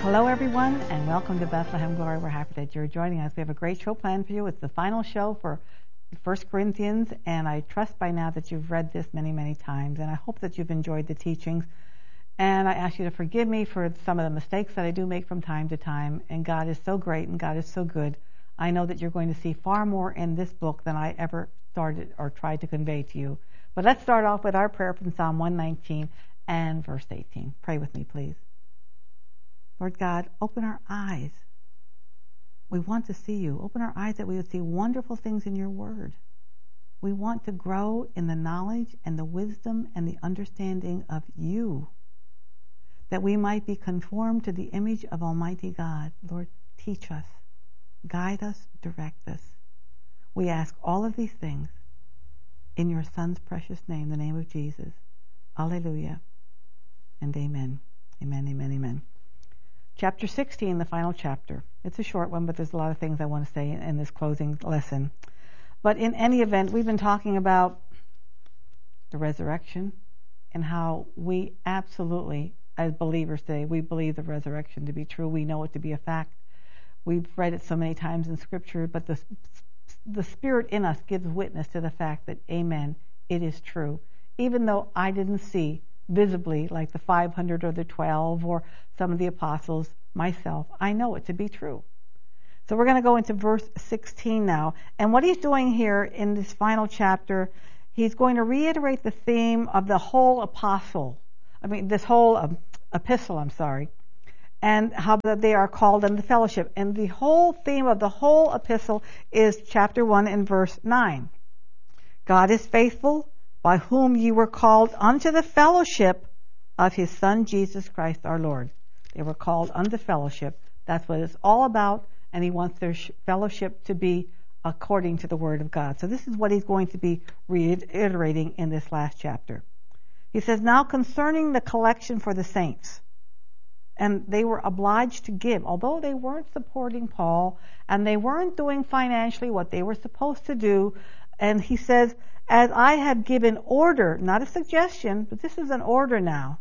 Hello, everyone, and welcome to Bethlehem Glory. We're happy that you're joining us. We have a great show planned for you. It's the final show for 1 Corinthians, and I trust by now that you've read this many, many times, and I hope that you've enjoyed the teachings. And I ask you to forgive me for some of the mistakes that I do make from time to time, and God is so great and God is so good. I know that you're going to see far more in this book than I ever started or tried to convey to you. But let's start off with our prayer from Psalm 119 and verse 18. Pray with me, please. Lord God, open our eyes. We want to see you. Open our eyes that we would see wonderful things in your word. We want to grow in the knowledge and the wisdom and the understanding of you, that we might be conformed to the image of Almighty God. Lord, teach us, guide us, direct us. We ask all of these things in your Son's precious name, the name of Jesus. Alleluia and amen. Amen, amen, amen. Chapter 16, the final chapter. It's a short one, but there's a lot of things I want to say in this closing lesson. But in any event, we've been talking about the resurrection and how we absolutely, as believers today, we believe the resurrection to be true. We know it to be a fact. We've read it so many times in Scripture, but the Spirit in us gives witness to the fact that, amen, it is true. Even though I didn't see visibly, like the 500 or the 12 or some of the apostles, myself, I know it to be true. So we're going to go into verse 16 now. And what he's doing here in this final chapter, he's going to reiterate the theme of the whole this whole epistle, and how they are called in the fellowship. And the whole theme of the whole epistle is chapter 1 and verse 9. God is faithful, by whom ye were called unto the fellowship of his Son, Jesus Christ our Lord. They were called unto fellowship. That's what it's all about, and he wants their fellowship to be according to the Word of God. So this is what he's going to be reiterating in this last chapter. He says, now concerning the collection for the saints, and they were obliged to give, although they weren't supporting Paul, and they weren't doing financially what they were supposed to do, and he says, as I have given order, not a suggestion, but this is an order now,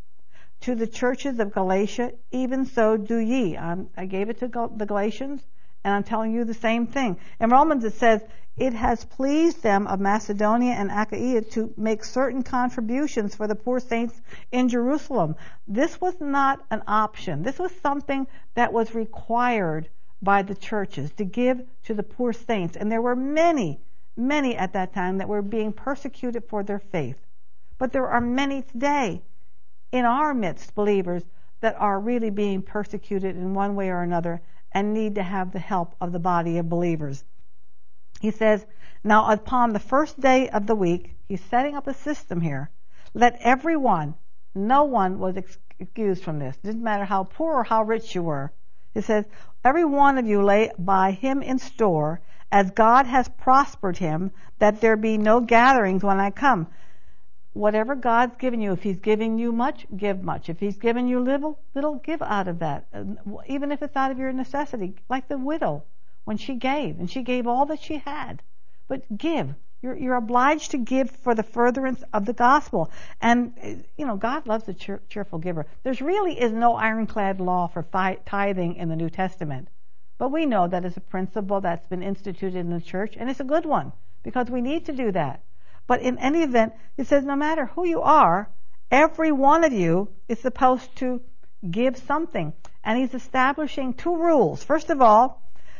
to the churches of Galatia, even so do ye. I gave it to the Galatians, and I'm telling you the same thing. In Romans it says, it has pleased them of Macedonia and Achaia to make certain contributions for the poor saints in Jerusalem. This was not an option. This was something that was required by the churches to give to the poor saints. And there were many at that time that were being persecuted for their faith. But there are many today in our midst, believers, that are really being persecuted in one way or another and need to have the help of the body of believers. He says, now upon the first day of the week, he's setting up a system here. Let everyone, no one was excused from this. It didn't matter how poor or how rich you were. He says, every one of you lay by him in store, as God has prospered him, that there be no gatherings when I come. Whatever God's given you, if he's giving you much, give much. If he's given you little, give out of that. Even if it's out of your necessity, like the widow, when she gave, and she gave all that she had. But give. You're obliged to give for the furtherance of the gospel. And, God loves a cheerful giver. There's really is no ironclad law for tithing in the New Testament. But we know that is a principle that's been instituted in the church, and it's a good one, because we need to do that. But in any event, it says no matter who you are, every one of you is supposed to give something. And he's establishing two rules. First of all,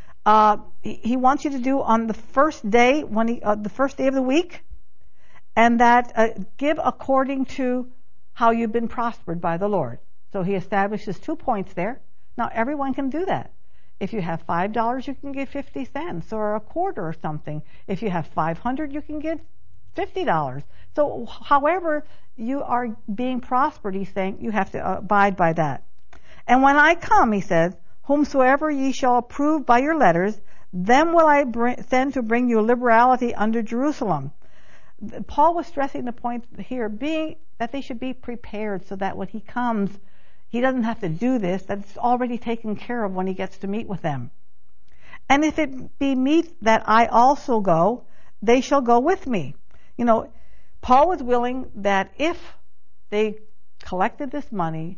he wants you to do on the first day, the first day of the week, and that give according to how you've been prospered by the Lord. So he establishes 2 points there. Now, everyone can do that. If you have $5, you can give 50 cents or a quarter or something. If you have 500, you can give $50. So however you are being prospered, he's saying you have to abide by that. And when I come, he says, whomsoever ye shall approve by your letters, them will I send to bring you liberality unto Jerusalem. Paul was stressing the point here being that they should be prepared so that when he comes, he doesn't have to do this, that's already taken care of when he gets to meet with them. And if it be meet that I also go, they shall go with me. Paul was willing that if they collected this money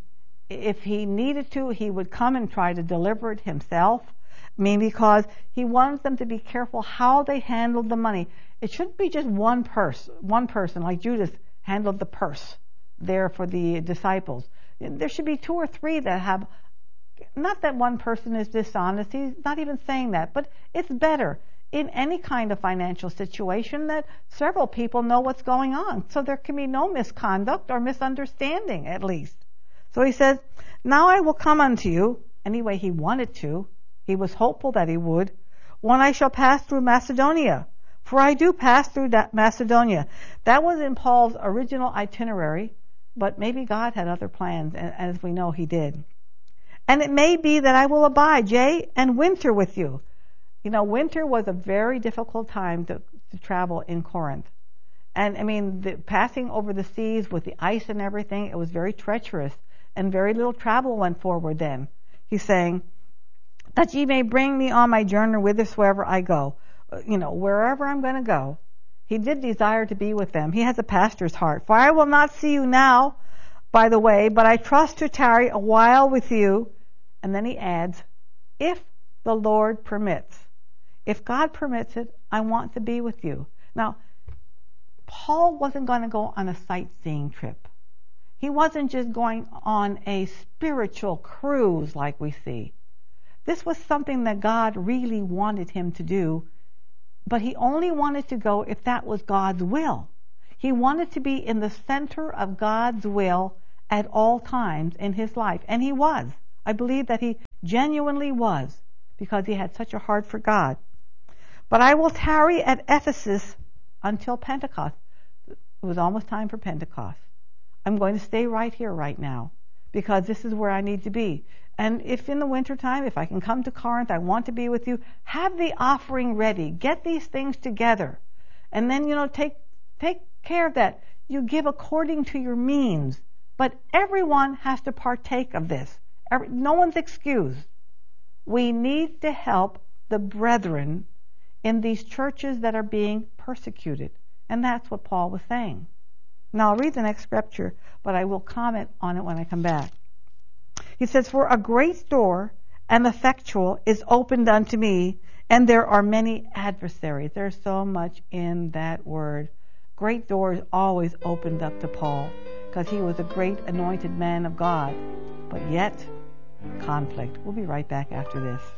if he needed to, he would come and try to deliver it himself. I mean, because he wants them to be careful how they handled the money. It shouldn't be just one person like Judas handled the purse there for the disciples. There should be 2 or 3 that have, not that one person is dishonest, he's not even saying that, but it's better in any kind of financial situation that several people know what's going on, so there can be no misconduct or misunderstanding at least. So he says, now I will come unto you. Anyway, he wanted to. He was hopeful that he would. When I shall pass through Macedonia. For I do pass through Macedonia. That was in Paul's original itinerary, but maybe God had other plans, and as we know, he did. And it may be that I will abide, yea, and winter with you. You know, winter was a very difficult time to travel in Corinth. And I mean, passing over the seas with the ice and everything, it was very treacherous, and very little travel went forward then. He's saying, that ye may bring me on my journey whithersoever I go. You know, wherever I'm going to go. He did desire to be with them. He has a pastor's heart. For I will not see you now by the way, but I trust to tarry a while with you. And then he adds, if the Lord permits. If God permits it, I want to be with you. Now, Paul wasn't going to go on a sightseeing trip. He wasn't just going on a spiritual cruise like we see. This was something that God really wanted him to do, but he only wanted to go if that was God's will. He wanted to be in the center of God's will at all times in his life, and he was. I believe that he genuinely was, because he had such a heart for God. But I will tarry at Ephesus until Pentecost. It was almost time for Pentecost. I'm going to stay right here right now, because this is where I need to be. And if in the wintertime, if I can come to Corinth, I want to be with you, have the offering ready. Get these things together. And then, take care of that. You give according to your means. But everyone has to partake of this. No one's excused. We need to help the brethren in these churches that are being persecuted. And that's what Paul was saying. Now I'll read the next scripture, but I will comment on it when I come back. He says, for a great door and effectual is opened unto me, and there are many adversaries. There's so much in that word. Great doors always opened up to Paul, because he was a great anointed man of God. But yet, conflict. We'll be right back after this.